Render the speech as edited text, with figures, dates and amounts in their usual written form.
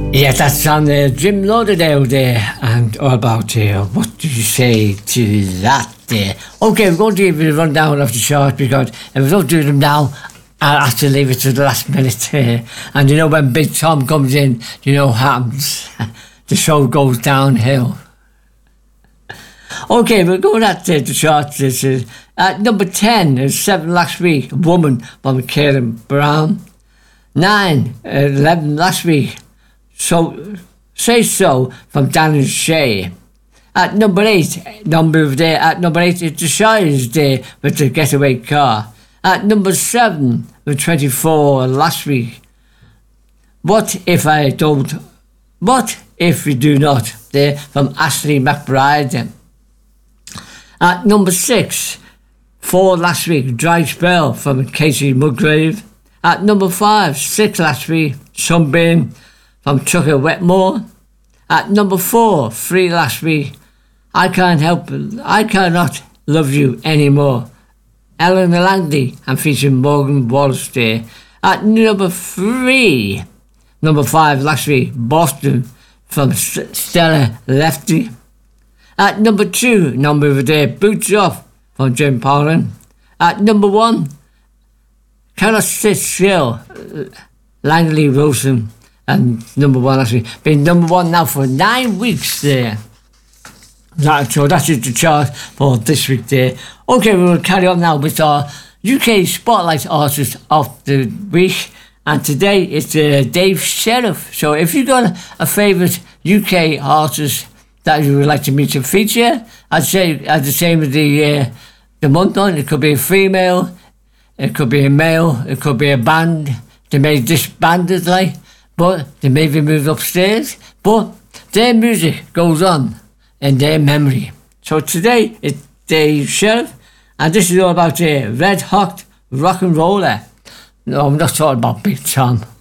Yeah, that's on Jim Lauderdale there, and all about what do you say to that there? Okay, we're going to give you a rundown of the short because if we don't do them now, I'll have to leave it to the last minute. And you know when Big Tom comes in, you know what happens. The show goes downhill. Okay, we're going at the short. This is at number 10 is 7 last week, Woman by Karen Brown. 9, 11 last week. So, Say So from Daniel Shay. At number 8, number of day. At number 8 is The Shire's Day with The Getaway Car. At number 7, with 24 last week. What If I Don't? What If We Do Not? There from Ashley McBride. At number 6, 4 last week, Dry Spell from Casey Musgrave. At number 5, 6 last week, Sunburn from Chucker Wetmore. At number 4, 3 last week, I Cannot Love You Anymore, Eleanor Langdey and featuring Morgan Wallace there. At number 3, number 5 last week, Boston from Stella Lefty. At number 2, number of the day, Boots Off from Jim Pollan. At number 1, Cannot Sit Still, Langley Wilson. And number 1 actually been number 1 now for 9 weeks there. So that's the chart for this week there. Okay, we will carry on now with our UK Spotlight Artist of the Week. And today it's Dave Sheriff. So if you've got a favourite UK artist that you would like to meet to feature, I'd say at the same as the month on, it could be a female, it could be a male, it could be a band. They may disbanded but they may be moved upstairs, but their music goes on in their memory. So today it's Dave Sheriff, and this is all about a red hot rock and roller. No, I'm not talking about Big Tom.